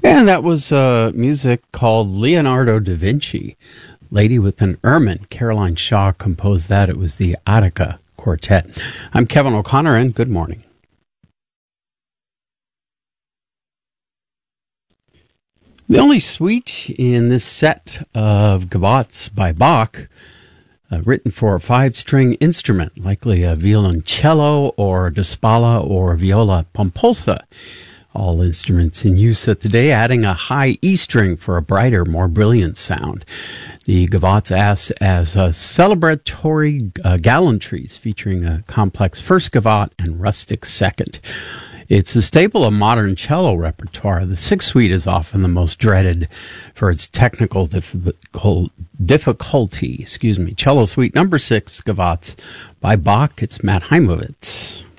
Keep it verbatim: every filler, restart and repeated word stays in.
And that was uh, music called Leonardo da Vinci, Lady with an Ermine. Caroline Shaw composed that. It was the Attica Quartet. I'm Kevin O'Connor, and good morning. The only suite in this set of gavottes by Bach, uh, written for a five-string instrument, likely a violoncello or da spalla or viola pomposa. All instruments in use at the day, adding a high E string for a brighter, more brilliant sound. The gavottes as, as a celebratory uh, gallantries, featuring a complex first gavotte and rustic second. It's a staple of modern cello repertoire. The Sixth Suite is often the most dreaded for its technical difficult, difficulty. Excuse me. Cello Suite number six, gavottes by Bach. It's Matt Heimovitz.